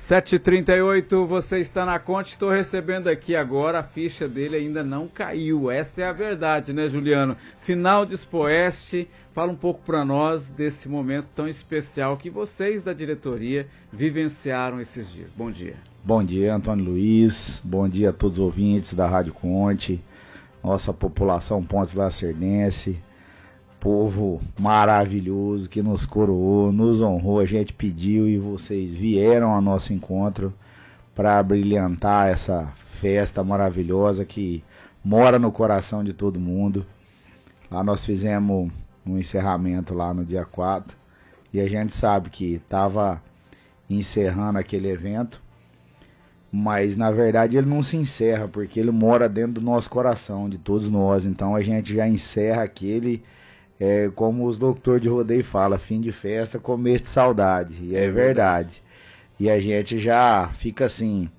7h38, você está na Conte, estou recebendo aqui agora, a ficha dele ainda não caiu, essa é a verdade, né, Juliano? Final de Expoeste, fala um pouco para nós desse momento tão especial que vocês da diretoria vivenciaram esses dias. Bom dia. Bom dia, Antônio Luiz, bom dia a todos os ouvintes da Rádio Conte, nossa população Pontes Lacerdense, povo maravilhoso que nos coroou, nos honrou, a gente pediu e vocês vieram ao nosso encontro para brilhantar essa festa maravilhosa que mora no coração de todo mundo. Lá nós fizemos um encerramento lá no dia 4 e a gente sabe que estava encerrando aquele evento, mas na verdade ele não se encerra porque ele mora dentro do nosso coração, de todos nós. Então a gente já encerra aquele... como os doutores de rodeio falam, fim de festa, começo de saudade, e é verdade. E a gente já fica assim,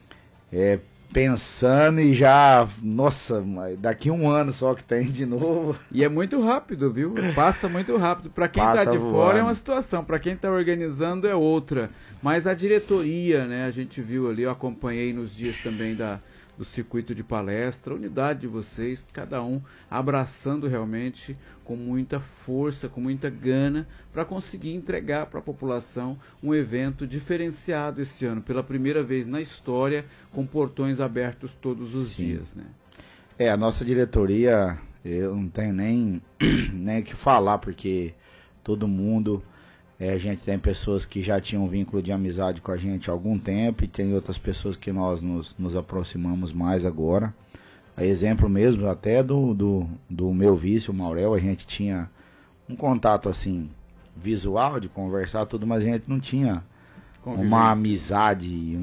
pensando e já, nossa, daqui um ano só que tem de novo. E é muito rápido, viu? Passa muito rápido. Para quem está de fora é uma situação, para quem está organizando é outra. Mas a diretoria, né, a gente viu ali, eu acompanhei nos dias também do circuito de palestra, a unidade de vocês, cada um abraçando realmente com muita força, com muita gana, para conseguir entregar para a população um evento diferenciado esse ano, pela primeira vez na história, com portões abertos todos os dias, né? A nossa diretoria, eu não tenho nem o que falar, porque todo mundo... a gente tem pessoas que já tinham um vínculo de amizade com a gente há algum tempo e tem outras pessoas que nós nos aproximamos mais agora. A exemplo mesmo até do meu vice, o Maurel, a gente tinha um contato assim visual de conversar tudo, mas a gente não tinha uma amizade,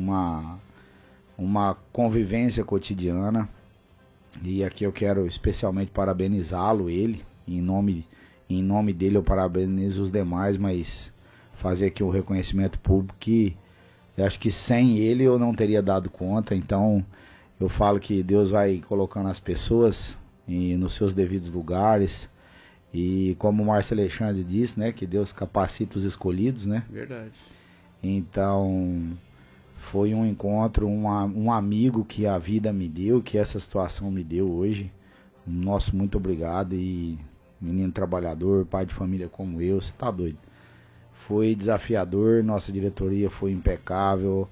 uma convivência cotidiana. E aqui eu quero especialmente parabenizá-lo, ele, em nome dele eu parabenizo os demais, mas fazer aqui um reconhecimento público que eu acho que sem ele eu não teria dado conta. Então eu falo que Deus vai colocando as pessoas nos seus devidos lugares e como o Márcio Alexandre disse, né, que Deus capacita os escolhidos, né? Verdade. Então foi um encontro, um amigo que a vida me deu, que essa situação me deu hoje. Nosso muito obrigado. E menino trabalhador, pai de família como eu, você tá doido. Foi desafiador, nossa diretoria foi impecável,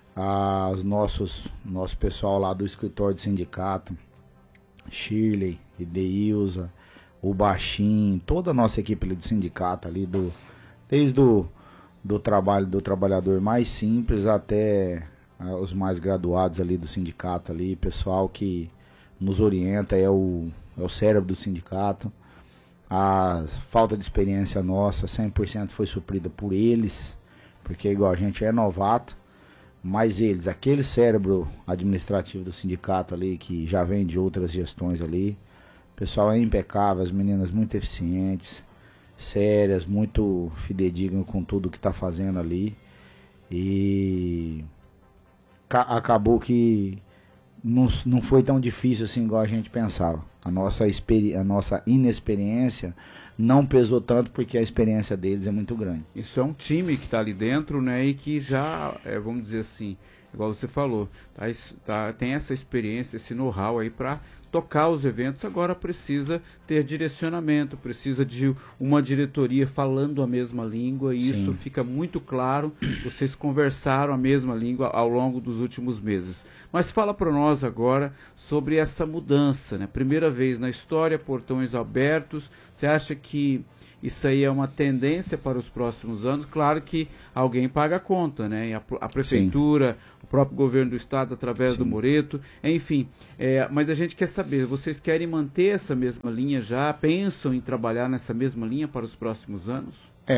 nosso pessoal lá do escritório de sindicato, Shirley, Ideilza, o Baixinho, toda a nossa equipe ali do sindicato ali, desde do trabalho do trabalhador mais simples até os mais graduados ali do sindicato ali, pessoal que nos orienta, é o cérebro do sindicato. A falta de experiência nossa 100% foi suprida por eles, porque igual a gente é novato, mas eles, aquele cérebro administrativo do sindicato ali, que já vem de outras gestões ali, o pessoal é impecável, as meninas muito eficientes, sérias, muito fidedignas com tudo que está fazendo ali, e acabou que não foi tão difícil assim igual a gente pensava. A nossa inexperiência não pesou tanto porque a experiência deles é muito grande. Isso é um time que está ali dentro, né, e que já, vamos dizer assim, igual você falou, tem essa experiência, esse know-how aí para tocar os eventos. Agora precisa ter direcionamento, precisa de uma diretoria falando a mesma língua, e isso fica muito claro. Vocês conversaram a mesma língua ao longo dos últimos meses. Mas fala para nós agora sobre essa mudança, né? Primeira vez na história, portões abertos. Você acha que isso aí é uma tendência para os próximos anos? Claro que alguém paga a conta, né? A prefeitura, o próprio governo do estado através do Moreto, enfim. Mas a gente quer saber, vocês querem manter essa mesma linha já? Pensam em trabalhar nessa mesma linha para os próximos anos?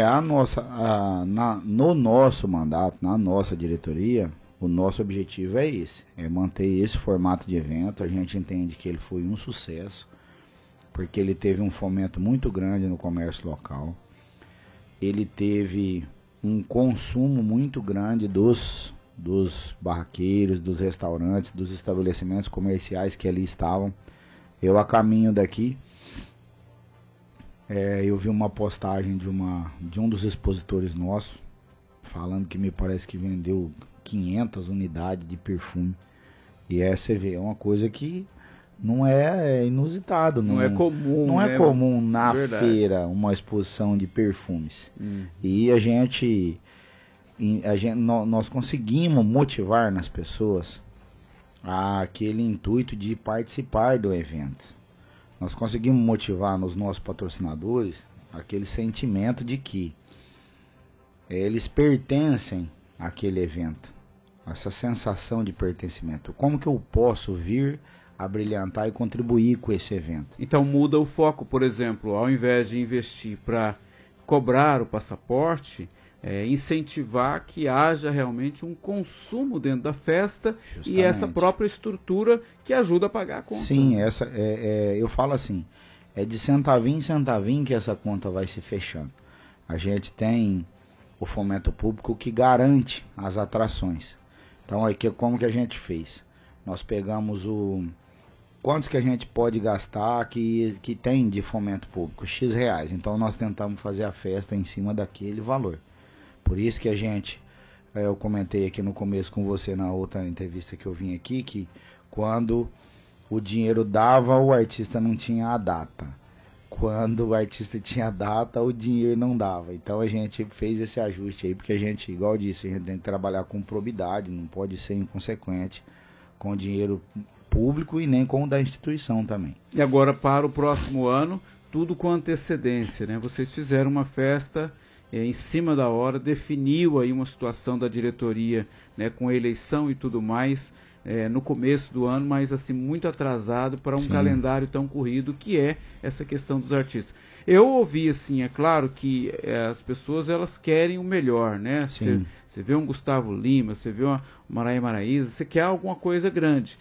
No nosso mandato, na nossa diretoria, o nosso objetivo é esse, é manter esse formato de evento. A gente entende que ele foi um sucesso, porque ele teve um fomento muito grande no comércio local, ele teve um consumo muito grande dos barraqueiros, dos restaurantes, dos estabelecimentos comerciais que ali estavam. Eu, a caminho daqui, eu vi uma postagem de um dos expositores nossos, falando que me parece que vendeu 500 unidades de perfume. E você vê, é uma coisa que não é inusitado. Não é comum. Não é comum na Verdade. feira uma exposição de perfumes. E nós conseguimos motivar nas pessoas aquele intuito de participar do evento. Nós conseguimos motivar nos nossos patrocinadores aquele sentimento de que eles pertencem àquele evento. Essa sensação de pertencimento. Como que eu posso vir a brilhantar e contribuir com esse evento? Então muda o foco, por exemplo, ao invés de investir para cobrar o passaporte, incentivar que haja realmente um consumo dentro da festa. Justamente. E essa própria estrutura que ajuda a pagar a conta. Sim, eu falo assim, é de centavinho em centavinho que essa conta vai se fechando. A gente tem o fomento público que garante as atrações. Então, aqui, como que a gente fez? Nós pegamos quantos que a gente pode gastar que tem de fomento público? X reais. Então, nós tentamos fazer a festa em cima daquele valor. Por isso que eu comentei aqui no começo com você, na outra entrevista que eu vim aqui, que quando o dinheiro dava, o artista não tinha a data. Quando o artista tinha a data, o dinheiro não dava. Então a gente fez esse ajuste aí, porque a gente, igual eu disse, a gente tem que trabalhar com probidade, não pode ser inconsequente com o dinheiro público e nem com o da instituição também. E agora, para o próximo ano, tudo com antecedência, né? Vocês fizeram uma festa em cima da hora, definiu aí uma situação da diretoria, né, com eleição e tudo mais, no começo do ano, mas assim muito atrasado para um Sim. calendário tão corrido, que é essa questão dos artistas. Eu ouvi assim, é claro que as pessoas elas querem o melhor, né? Você vê um Gustavo Lima, você vê uma Maraia Maraíza, você quer alguma coisa grande.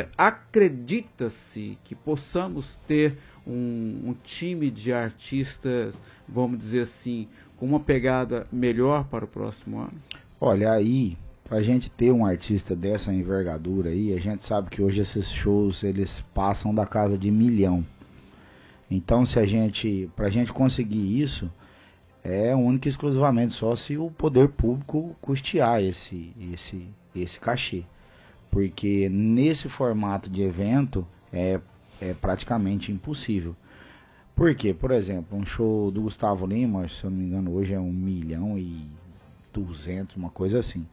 Acredita-se que possamos ter um time de artistas, vamos dizer assim, com uma pegada melhor para o próximo ano? Olha, aí, pra gente ter um artista dessa envergadura aí, a gente sabe que hoje esses shows, eles passam da casa de 1 milhão. Então, pra gente conseguir isso, é única e exclusivamente só se o poder público custear esse cachê. Porque nesse formato de evento, é praticamente impossível. Por quê? Por exemplo, um show do Gustavo Lima, se eu não me engano, hoje é 1.200.000, uma coisa assim.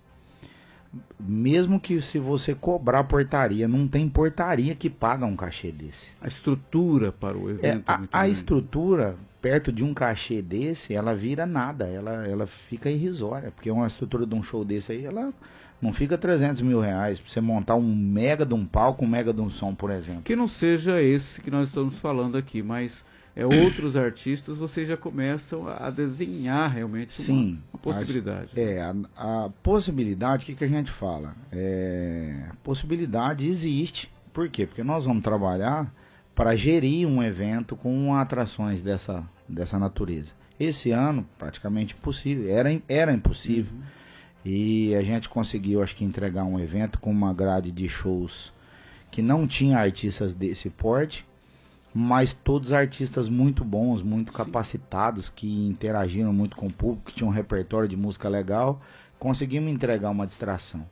Mesmo que se você cobrar portaria, não tem portaria que paga um cachê desse. A estrutura para o evento a estrutura, perto de um cachê desse, ela vira nada, ela fica irrisória. Porque uma estrutura de um show desse aí, ela não fica 300 mil reais pra você montar um mega de um palco, um mega de um som, por exemplo. Que não seja esse que nós estamos falando aqui, mas outros artistas, vocês já começam a desenhar realmente uma possibilidade. A possibilidade, o que a gente fala? A possibilidade existe. Por quê? Porque nós vamos trabalhar para gerir um evento com atrações dessa natureza. Esse ano, praticamente impossível. Era impossível. E a gente conseguiu, acho que, entregar um evento com uma grade de shows que não tinha artistas desse porte, mas todos artistas muito bons, muito capacitados, que interagiram muito com o público, que tinham um repertório de música legal. Conseguimos entregar uma distração.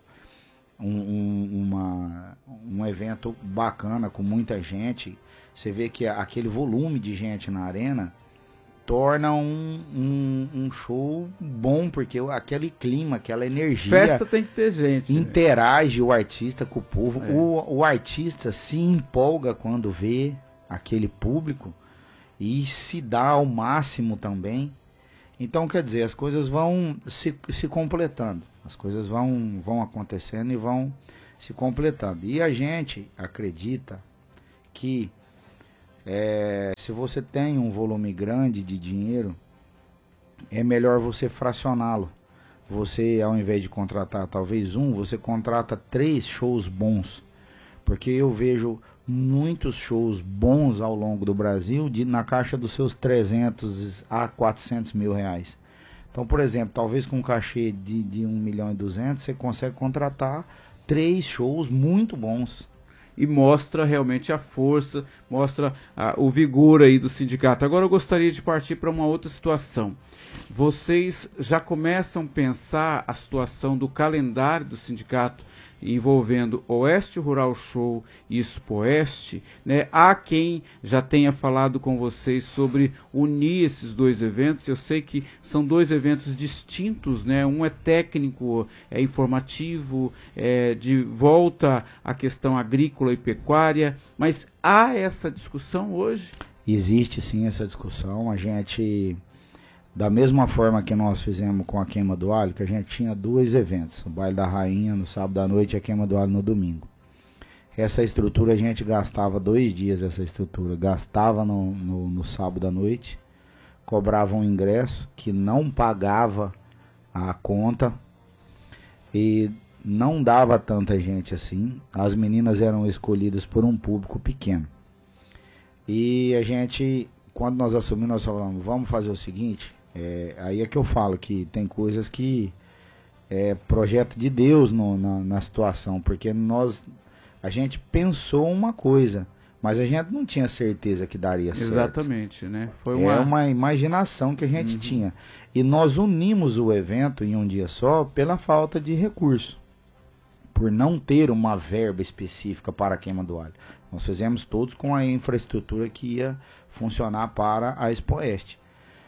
Um evento bacana, com muita gente. Você vê que aquele volume de gente na arena torna um show bom, porque aquele clima, aquela energia... Festa tem que ter gente. Interage o artista com o povo. O artista se empolga quando vê aquele público e se dá ao máximo também. Então, quer dizer, as coisas vão se completando. As coisas vão acontecendo e vão se completando. E a gente acredita que se você tem um volume grande de dinheiro, é melhor você fracioná-lo. Você, ao invés de contratar talvez você contrata 3 shows bons. Porque eu vejo muitos shows bons ao longo do Brasil na caixa dos seus 300 a 400 mil reais. Então, por exemplo, talvez com um cachê de 1.200.000, você consegue contratar 3 shows muito bons. e mostra realmente a força, mostra o vigor aí do sindicato. Agora eu gostaria de partir para uma outra situação. Vocês já começam a pensar a situação do calendário do sindicato envolvendo Oeste Rural Show e Expo Oeste, né? Há quem já tenha falado com vocês sobre unir esses dois eventos. Eu sei que são dois eventos distintos, né? Um é técnico, é informativo, é de volta à questão agrícola e pecuária, mas há essa discussão hoje? Existe sim essa discussão. A gente, da mesma forma que nós fizemos com a Queima do Alho, que a gente tinha dois eventos, o Baile da Rainha no sábado à noite e a Queima do Alho no domingo. Essa estrutura a gente gastava 2 dias, essa estrutura. Gastava no sábado à noite, cobrava um ingresso que não pagava a conta e não dava tanta gente assim. As meninas eram escolhidas por um público pequeno. E a gente, quando nós assumimos, nós falamos, vamos fazer o seguinte, aí é que eu falo que tem coisas que é projeto de Deus na situação, porque a gente pensou uma coisa, mas a gente não tinha certeza que daria certo. Exatamente, né? Foi uma imaginação que a gente tinha. E nós unimos o evento em um dia só pela falta de recurso, por não ter uma verba específica para a Queima do Alho. Nós fizemos todos com a infraestrutura que ia funcionar para a Expo Oeste.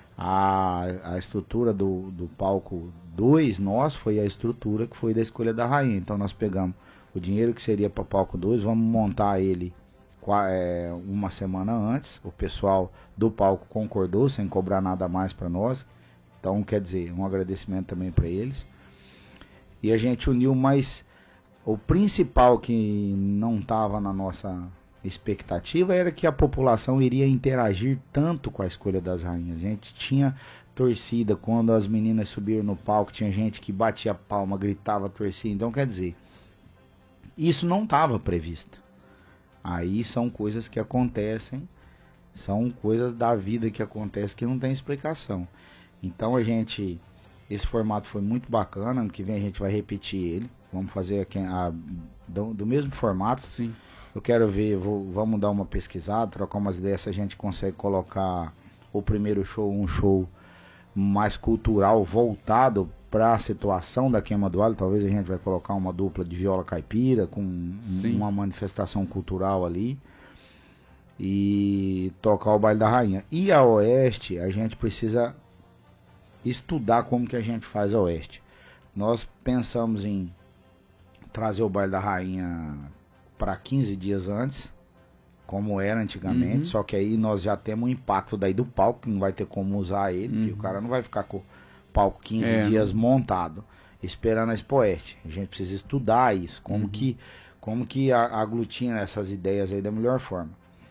A estrutura do palco 2 nosso foi a estrutura que foi da Escolha da Rainha. Então nós pegamos o dinheiro que seria para o palco 2, vamos montar ele uma semana antes. O pessoal do palco concordou sem cobrar nada mais para nós. Então, quer dizer, um agradecimento também para eles. E a gente uniu, mas o principal que não estava na nossa expectativa era que a população iria interagir tanto com a Escolha das Rainhas. A gente tinha torcida, quando as meninas subiram no palco, tinha gente que batia palma, gritava, torcia. Então, quer dizer, isso não estava previsto. Aí são coisas que acontecem, são coisas da vida que acontecem que não tem explicação. Então esse formato foi muito bacana. Ano que vem a gente vai repetir ele. Vamos fazer do mesmo formato. Sim. Eu quero ver, vamos dar uma pesquisada, trocar umas ideias se a gente consegue colocar o primeiro show, um show mais cultural, voltado para a situação da Queima do Alho. Talvez a gente vai colocar uma dupla de viola caipira com uma manifestação cultural ali e tocar o Baile da Rainha. E a Oeste, a gente precisa estudar como que a gente faz a Oeste. Nós pensamos em trazer o Baile da Rainha para 15 dias antes, como era antigamente, só que aí nós já temos o impacto daí do palco, que não vai ter como usar ele, porque o cara não vai ficar com o palco 15 dias montado, esperando a Expo Oeste. A gente precisa estudar isso, como que aglutina essas ideias aí da melhor forma.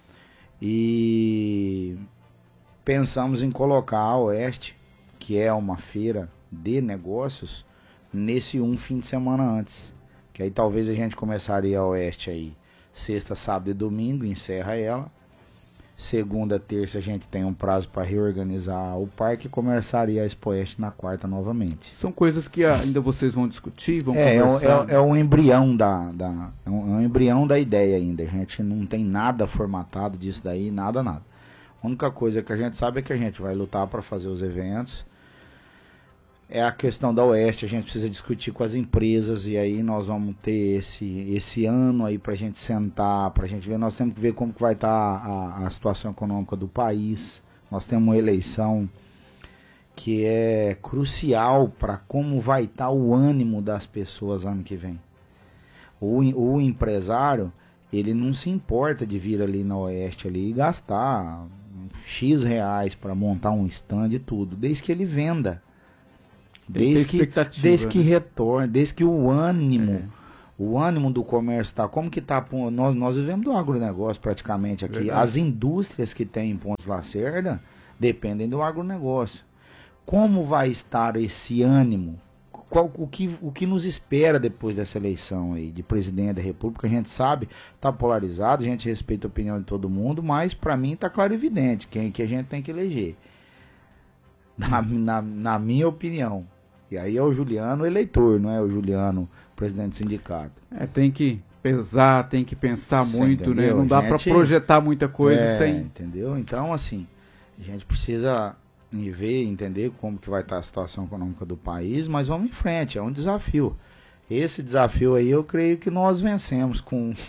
E pensamos em colocar a Oeste, que é uma feira de negócios, nesse fim de semana antes. Que aí talvez a gente começaria a Oeste aí sexta, sábado e domingo, encerra ela. Segunda, terça a gente tem um prazo para reorganizar o parque e começaria a Expo Oeste na quarta novamente. São coisas que ainda vocês vão discutir, vão conversar. É um embrião um embrião da ideia ainda. A gente não tem nada formatado disso daí, nada. A única coisa que a gente sabe é que a gente vai lutar para fazer os eventos. É a questão da Oeste, a gente precisa discutir com as empresas, e aí nós vamos ter esse ano aí pra gente sentar, pra gente ver. Nós temos que ver como que vai estar a situação econômica do país. Nós temos uma eleição que é crucial para como vai estar o ânimo das pessoas ano que vem. O empresário, ele não se importa de vir ali na Oeste ali e gastar X reais para montar um stand e tudo, desde que ele venda. Desde que retorne, desde que o ânimo do comércio está. Como que está? Nós vivemos do agronegócio praticamente aqui. Verdade. As indústrias que tem em Pontes Lacerda dependem do agronegócio. Como vai estar esse ânimo? O que nos espera depois dessa eleição aí de presidente da República? A gente sabe, está polarizado, a gente respeita a opinião de todo mundo, mas para mim está claro e evidente quem que a gente tem que eleger. Na minha opinião. E aí é o Juliano eleitor, não é o Juliano presidente do sindicato. Tem que pesar, tem que pensar Você muito, né? entendeu? Não dá para projetar muita coisa sem... Entendeu? Então, assim, a gente precisa ver, entender como que vai estar a situação econômica do país, mas vamos em frente, é um desafio. Esse desafio aí eu creio que nós vencemos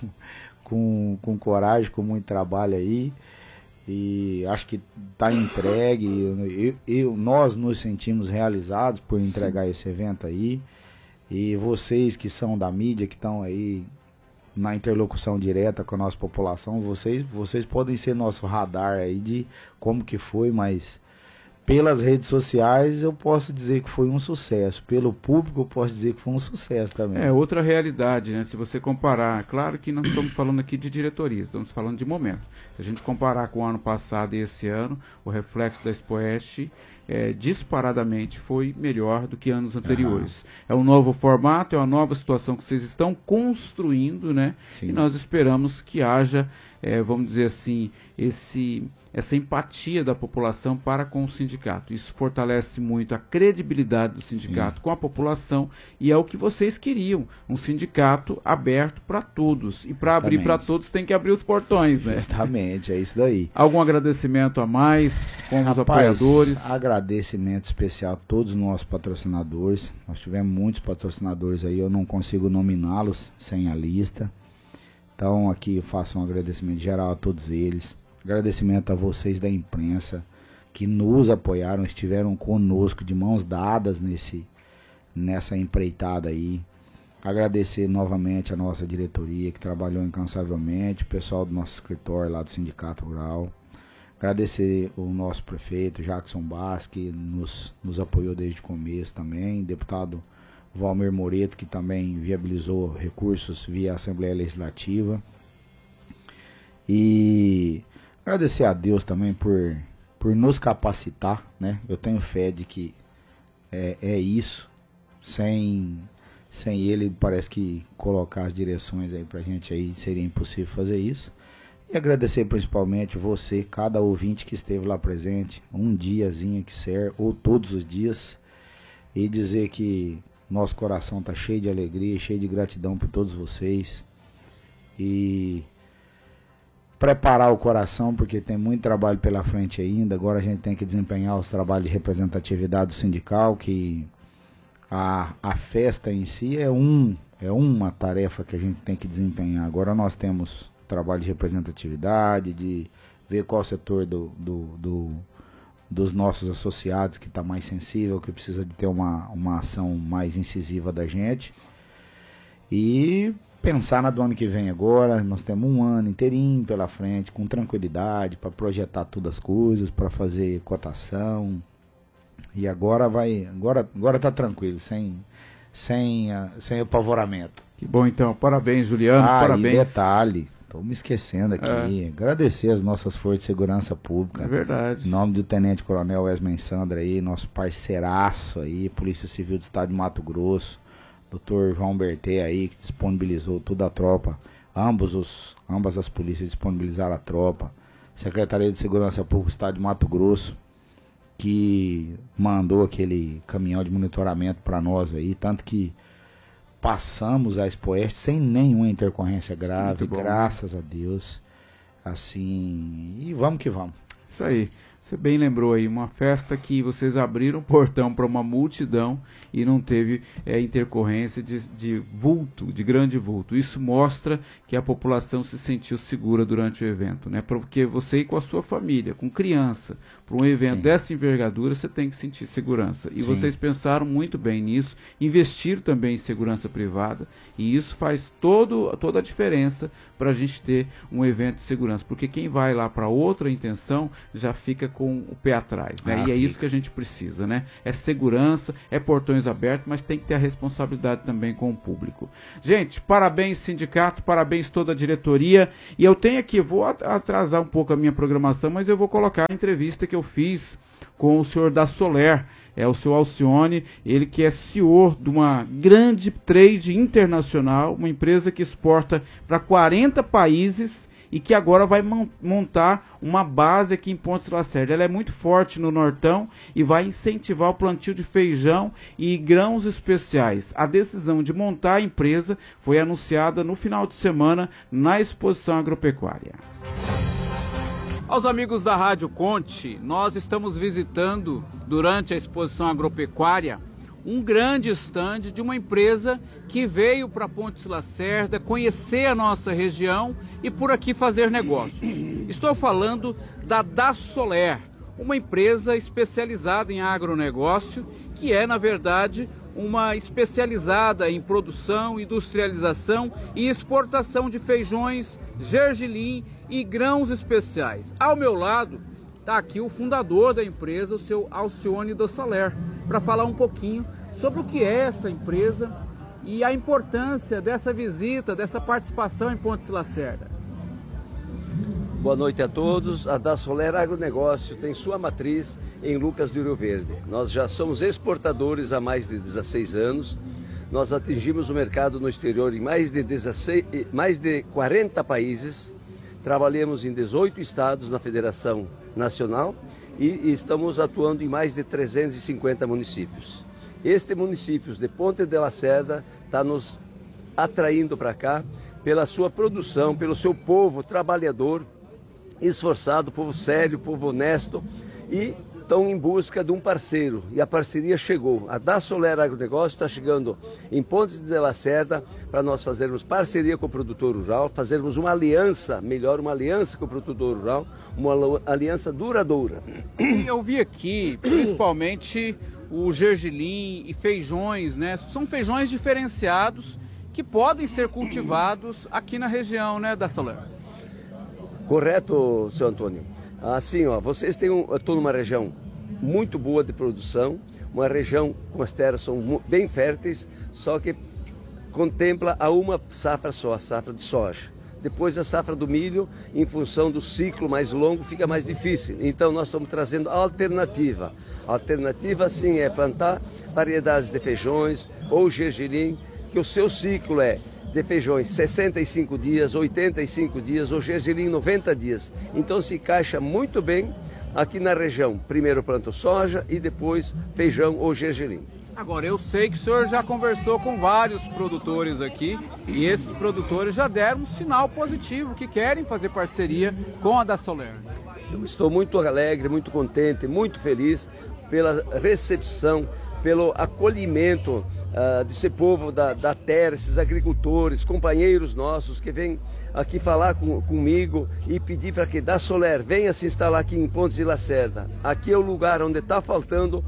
com coragem, com muito trabalho aí, e acho que está entregue, nós nos sentimos realizados por entregar esse evento aí, e vocês que são da mídia, que estão aí na interlocução direta com a nossa população, vocês podem ser nosso radar aí de como que foi, mas pelas redes sociais eu posso dizer que foi um sucesso, pelo público eu posso dizer que foi um sucesso também. É outra realidade, né? Se você comparar, claro que nós estamos falando aqui de diretoria, estamos falando de momento. Se a gente comparar com o ano passado e esse ano, o reflexo da Expoeste disparadamente foi melhor do que anos anteriores. É um novo formato, é uma nova situação que vocês estão construindo, né? Sim. E nós esperamos que haja, vamos dizer assim, essa empatia da população para com o sindicato. Isso fortalece muito a credibilidade do sindicato com a população, e é o que vocês queriam, um sindicato aberto para todos. E para abrir para todos tem que abrir os portões, né? Justamente, é isso daí. Algum agradecimento a mais com os apoiadores? Agradecimento especial a todos os nossos patrocinadores. Nós tivemos muitos patrocinadores aí, eu não consigo nominá-los sem a lista. Então aqui eu faço um agradecimento geral a todos eles. Agradecimento a vocês da imprensa que nos apoiaram, estiveram conosco de mãos dadas nessa empreitada aí. Agradecer novamente a nossa diretoria que trabalhou incansavelmente, o pessoal do nosso escritório lá do Sindicato Rural. Agradecer o nosso prefeito, Jackson Bass, que nos apoiou desde o começo também. Deputado Valmir Moreto, que também viabilizou recursos via Assembleia Legislativa. E agradecer a Deus também por nos capacitar, né? Eu tenho fé de que é isso. Sem ele, parece que colocar as direções aí pra gente aí seria impossível fazer isso. E agradecer principalmente você, cada ouvinte que esteve lá presente, um diazinho que serve, ou todos os dias, e dizer que nosso coração tá cheio de alegria, cheio de gratidão por todos vocês. E preparar o coração, porque tem muito trabalho pela frente ainda. Agora a gente tem que desempenhar os trabalhos de representatividade sindical, que a festa em si é uma tarefa que a gente tem que desempenhar. Agora nós temos trabalho de representatividade, de ver qual setor dos nossos associados que está mais sensível, que precisa de ter uma ação mais incisiva da gente. E pensar na do ano que vem agora. Nós temos um ano inteirinho pela frente, com tranquilidade, para projetar todas as coisas, para fazer cotação. E agora tá tranquilo, sem apavoramento. Que bom então, parabéns Juliano, parabéns. E detalhe, estou me esquecendo aqui, agradecer as nossas forças de segurança pública. É verdade. Em nome do Tenente Coronel Wesley Sandra aí, nosso parceiraço aí, Polícia Civil do Estado de Mato Grosso, Dr. João Berté aí, que disponibilizou toda a tropa, ambas as polícias disponibilizaram a tropa, Secretaria de Segurança Pública do Estado de Mato Grosso, que mandou aquele caminhão de monitoramento para nós aí, tanto que passamos a Expoeste sem nenhuma intercorrência grave, graças a Deus, assim, e vamos que vamos. Isso aí. Você bem lembrou aí, uma festa que vocês abriram o portão para uma multidão e não teve intercorrência de vulto, de grande vulto. Isso mostra que a população se sentiu segura durante o evento, né? Porque você ir com a sua família, com criança, para um evento dessa envergadura, você tem que sentir segurança. E vocês pensaram muito bem nisso, investiram também em segurança privada, e isso faz toda a diferença para a gente ter um evento de segurança, porque quem vai lá para outra intenção já fica com o pé atrás, né? E é isso que a gente precisa, né? É segurança, é portões abertos, mas tem que ter a responsabilidade também com o público. Gente, parabéns sindicato, parabéns toda a diretoria, e eu tenho aqui, vou atrasar um pouco a minha programação, mas eu vou colocar a entrevista que eu fiz com o senhor da Soler, o seu Alcione, ele que é CEO de uma grande trade internacional, uma empresa que exporta para 40 países e que agora vai montar uma base aqui em Pontes Lacerda. Ela é muito forte no Nortão e vai incentivar o plantio de feijão e grãos especiais. A decisão de montar a empresa foi anunciada no final de semana na Exposição Agropecuária. Aos amigos da Rádio Conte, nós estamos visitando, durante a Exposição Agropecuária, um grande estande de uma empresa que veio para Pontes Lacerda conhecer a nossa região e por aqui fazer negócios. Estou falando da Dassoler, uma empresa especializada em agronegócio, que é, na verdade, uma especializada em produção, industrialização e exportação de feijões, gergelim e grãos especiais. Ao meu lado está aqui o fundador da empresa, o seu Alcione Dassoler, para falar um pouquinho sobre o que é essa empresa e a importância dessa visita, dessa participação em Pontes Lacerda. Boa noite a todos. A Dassoler Agronegócio tem sua matriz em Lucas do Rio Verde. Nós já somos exportadores há mais de 16 anos. Nós atingimos o mercado no exterior em mais de 40 países. Trabalhamos em 18 estados na Federação Nacional e estamos atuando em mais de 350 municípios. Este município de Pontes de Lacerda está nos atraindo para cá pela sua produção, pelo seu povo trabalhador, esforçado, povo sério, povo honesto, e estão em busca de um parceiro, e a parceria chegou. A Dassoler Agronegócio está chegando em Pontes de Lacerda para nós fazermos parceria com o produtor rural, fazermos uma aliança, melhor, uma aliança com o produtor rural, uma aliança duradoura. Eu vi aqui, principalmente, o gergelim e feijões, né? São feijões diferenciados que podem ser cultivados aqui na região, né, Dassoler? Correto, seu Antônio. Assim, ó, vocês têm eu estou numa região muito boa de produção, uma região com as terras são bem férteis, só que contempla a uma safra só, a safra de soja. Depois a safra do milho, em função do ciclo mais longo, fica mais difícil. Então nós estamos trazendo a alternativa. A alternativa, sim, é plantar variedades de feijões ou gergelim, que o seu ciclo é de feijões 65 dias, 85 dias, ou gergelim 90 dias. Então se encaixa muito bem aqui na região. Primeiro planto soja e depois feijão ou gergelim. Agora, eu sei que o senhor já conversou com vários produtores aqui e esses produtores já deram um sinal positivo que querem fazer parceria com a Dassoler. Eu estou muito alegre, muito contente, muito feliz pela recepção, pelo acolhimento desse povo da terra, esses agricultores, companheiros nossos que vêm aqui falar comigo e pedir para que Dassoler venha se instalar aqui em Pontes de Lacerda. Aqui é o lugar onde está faltando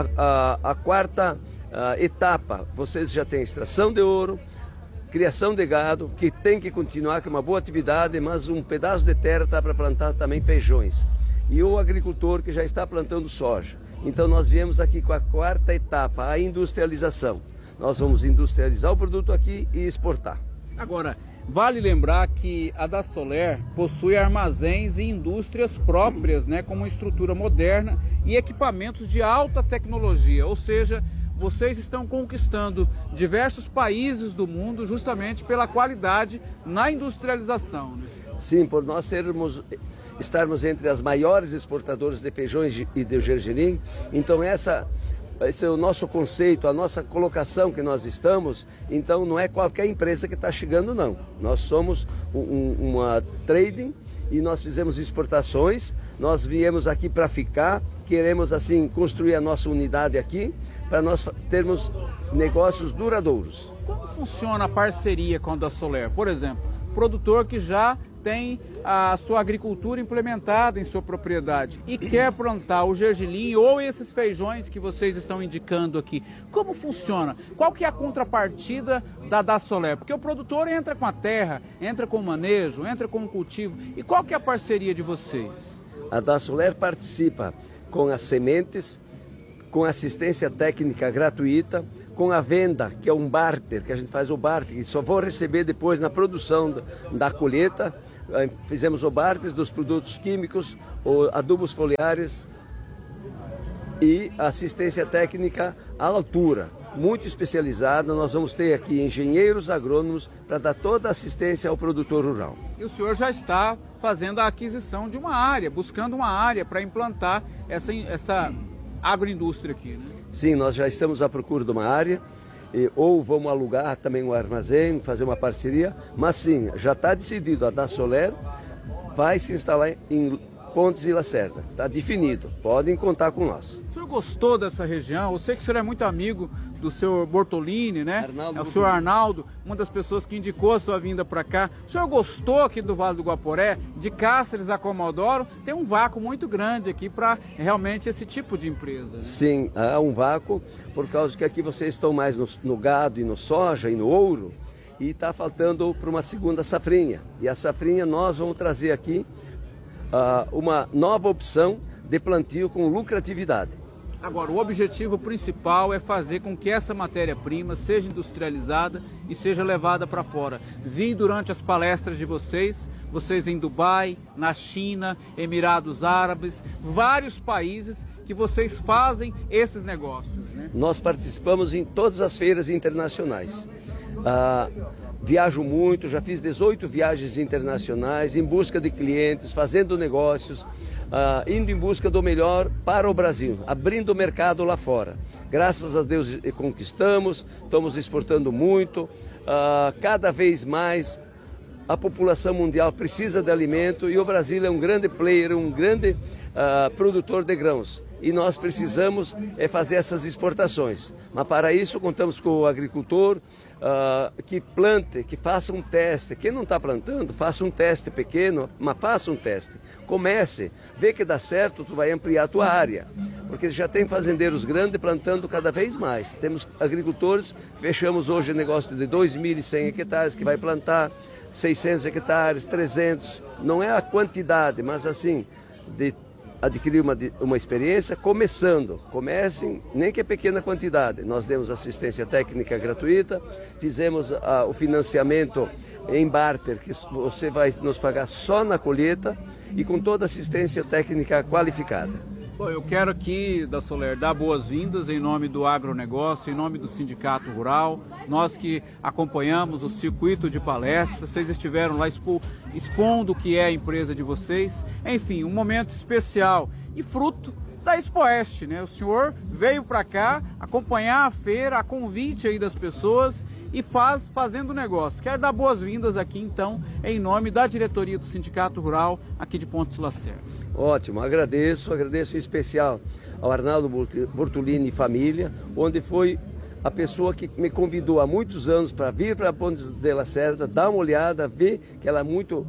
a quarta etapa. Vocês já têm extração de ouro, criação de gado, que tem que continuar, que é uma boa atividade, mas um pedaço de terra está para plantar também feijões. E o agricultor que já está plantando soja. Então nós viemos aqui com a quarta etapa, a industrialização. Nós vamos industrializar o produto aqui e exportar. Agora, vale lembrar que a Dassoler possui armazéns e indústrias próprias, né, com uma estrutura moderna e equipamentos de alta tecnologia, ou seja, vocês estão conquistando diversos países do mundo justamente pela qualidade na industrialização, né? Sim, por nós estarmos entre as maiores exportadoras de feijões e de gergelim, então esse é o nosso conceito, a nossa colocação que nós estamos. Então não é qualquer empresa que está chegando, não. Nós somos uma trading e nós fizemos exportações, nós viemos aqui para ficar, queremos assim construir a nossa unidade aqui, para nós termos negócios duradouros. Como funciona a parceria com a Dassoler? Por exemplo, produtor que já tem a sua agricultura implementada em sua propriedade e quer plantar o gergelim ou esses feijões que vocês estão indicando aqui. Como funciona? Qual que é a contrapartida da Dassoler? Porque o produtor entra com a terra, entra com o manejo, entra com o cultivo. E qual que é a parceria de vocês? A Dassoler participa com as sementes, com assistência técnica gratuita, com a venda, que é um barter, que a gente faz o barter, que só vou receber depois na produção da colheita. Fizemos o barter dos produtos químicos, adubos foliares e assistência técnica à altura. muito especializada. Nós vamos ter aqui engenheiros agrônomos para dar toda a assistência ao produtor rural. E o senhor já está fazendo a aquisição de uma área, buscando uma área para implantar essa agroindústria aqui, né? Sim, nós já estamos à procura de uma área, ou vamos alugar também um armazém, fazer uma parceria, mas sim, já está decidido, a Dasoler vai se instalar em Pontes e Lacerda, está definido, podem contar com nós. O senhor gostou dessa região? Eu sei que o senhor é muito amigo do senhor Bortolini, né? Arnaldo é o senhor Arnaldo, uma das pessoas que indicou a sua vinda para cá. O senhor gostou aqui do Vale do Guaporé, de Cáceres a Comodoro? Tem um vácuo muito grande aqui para realmente esse tipo de empresa, né? Sim, há um vácuo, por causa que aqui vocês estão mais no gado e no soja e no ouro, e está faltando para uma segunda safrinha. E a safrinha nós vamos trazer aqui uma nova opção de plantio com lucratividade. Agora, o objetivo principal é fazer com que essa matéria-prima seja industrializada e seja levada para fora. Vi durante as palestras de vocês em Dubai, na China, Emirados Árabes, vários países que vocês fazem esses negócios, né? Nós participamos em todas as feiras internacionais. Viajo muito, já fiz 18 viagens internacionais em busca de clientes, fazendo negócios, indo em busca do melhor para o Brasil, abrindo o mercado lá fora. Graças a Deus conquistamos, estamos exportando muito, cada vez mais a população mundial precisa de alimento e o Brasil é um grande player, um grande produtor de grãos. E nós precisamos fazer essas exportações. Mas para isso contamos com o agricultor que plante, que faça um teste. Quem não está plantando, faça um teste pequeno, mas faça um teste. Comece, vê que dá certo, tu vai ampliar a tua área. Porque já tem fazendeiros grandes plantando cada vez mais. Temos agricultores, fechamos hoje negócio de 2.100 hectares que vai plantar 600 hectares, 300. Não é a quantidade, mas assim, de adquirir uma experiência comecem, nem que é pequena quantidade. Nós demos assistência técnica gratuita, fizemos o financiamento em barter, que você vai nos pagar só na colheita e com toda assistência técnica qualificada. Bom, eu quero aqui, Dasoler, dar boas-vindas em nome do agronegócio, em nome do Sindicato Rural. Nós que acompanhamos o circuito de palestras, vocês estiveram lá expondo o que é a empresa de vocês. Enfim, um momento especial e fruto da Expoeste, né? O senhor veio para cá acompanhar a feira, a convite aí das pessoas e fazendo negócio. Quero dar boas-vindas aqui, então, em nome da diretoria do Sindicato Rural aqui de Pontes Lacerda. Ótimo, agradeço em especial ao Arnaldo Bortolini e família, onde foi a pessoa que me convidou há muitos anos para vir para Pontes de Lacerda, dar uma olhada, ver que ela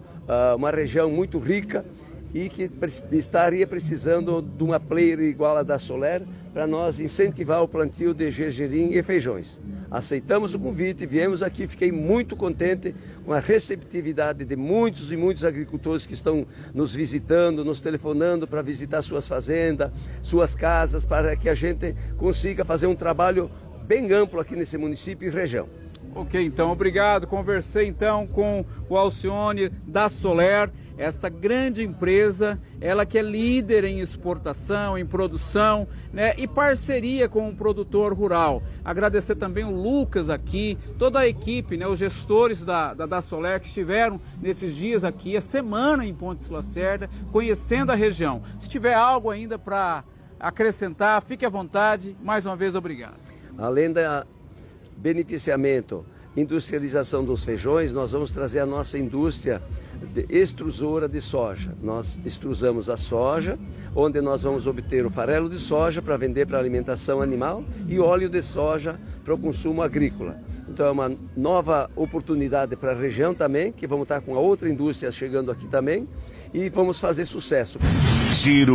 é uma região muito rica e que estaria precisando de uma player igual a Dasoler para nós incentivar o plantio de gergelim e feijões. Aceitamos o convite, viemos aqui, fiquei muito contente com a receptividade de muitos e muitos agricultores que estão nos visitando, nos telefonando para visitar suas fazendas, suas casas, para que a gente consiga fazer um trabalho bem amplo aqui nesse município e região. Ok, então, obrigado. Conversei então com o Alcione Dasoler, essa grande empresa, ela que é líder em exportação, em produção, né, e parceria com o produtor rural. Agradecer também o Lucas aqui, toda a equipe, né, os gestores da Dasoler que estiveram nesses dias aqui, a semana em Pontes Lacerda, conhecendo a região. Se tiver algo ainda para acrescentar, fique à vontade. Mais uma vez, obrigado. Além da beneficiamento, industrialização dos feijões, nós vamos trazer a nossa indústria extrusora de soja. Nós extrusamos a soja, onde nós vamos obter o farelo de soja para vender para alimentação animal e óleo de soja para o consumo agrícola. Então é uma nova oportunidade para a região também, que vamos estar com a outra indústria chegando aqui também e vamos fazer sucesso. Giro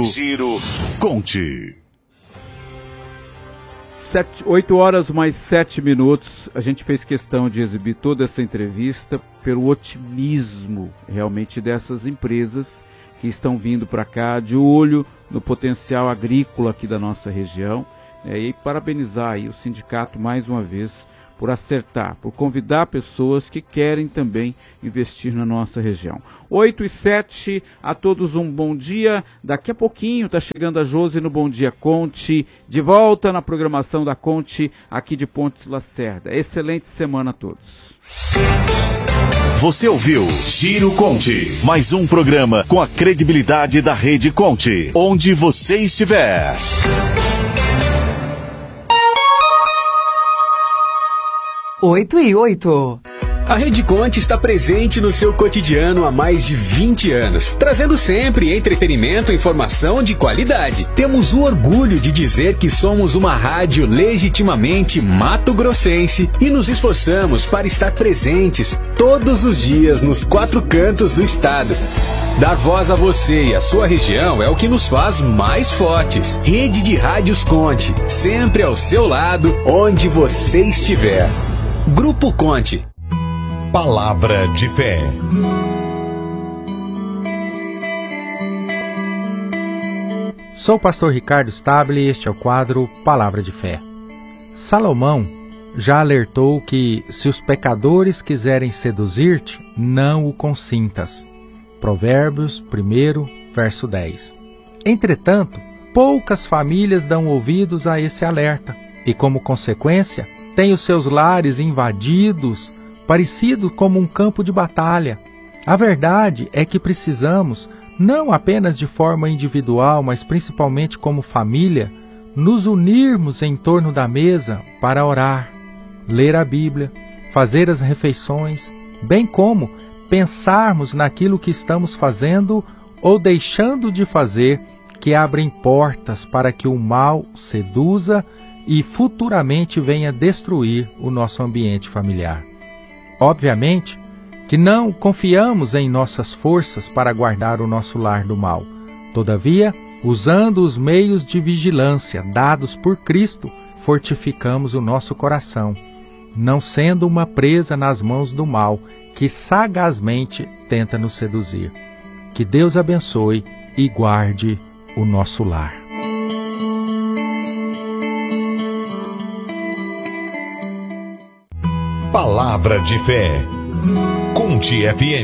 Conte. 8 horas mais 7 minutos, a gente fez questão de exibir toda essa entrevista pelo otimismo realmente dessas empresas que estão vindo para cá de olho no potencial agrícola aqui da nossa região, né, e parabenizar aí o sindicato mais uma vez por acertar, por convidar pessoas que querem também investir na nossa região. 8h07, a todos um bom dia. Daqui a pouquinho está chegando a Josi no Bom Dia Conte, de volta na programação da Conte, aqui de Pontes Lacerda. Excelente semana a todos. Você ouviu Giro Conte, mais um programa com a credibilidade da Rede Conte, onde você estiver. Oito e 8. A Rede Conte está presente no seu cotidiano há mais de 20 anos, trazendo sempre entretenimento e informação de qualidade. Temos o orgulho de dizer que somos uma rádio legitimamente mato-grossense e nos esforçamos para estar presentes todos os dias nos 4 cantos do estado. Dar voz a você e a sua região é o que nos faz mais fortes. Rede de Rádios Conte, sempre ao seu lado, onde você estiver. Grupo Conte. Palavra de fé. Sou o pastor Ricardo Stabile e este é o quadro Palavra de Fé. Salomão já alertou que se os pecadores quiserem seduzir-te, não o consintas. Provérbios 1, verso 10. Entretanto, poucas famílias dão ouvidos a esse alerta e, como consequência, têm os seus lares invadidos, parecido como um campo de batalha. A verdade é que precisamos, não apenas de forma individual, mas principalmente como família, nos unirmos em torno da mesa para orar, ler a Bíblia, fazer as refeições, bem como pensarmos naquilo que estamos fazendo ou deixando de fazer, que abrem portas para que o mal seduza e futuramente venha destruir o nosso ambiente familiar. Obviamente que não confiamos em nossas forças para guardar o nosso lar do mal. Todavia, usando os meios de vigilância dados por Cristo, fortificamos o nosso coração, não sendo uma presa nas mãos do mal, que sagazmente tenta nos seduzir. Que Deus abençoe e guarde o nosso lar. Palavra de fé. Conte FM.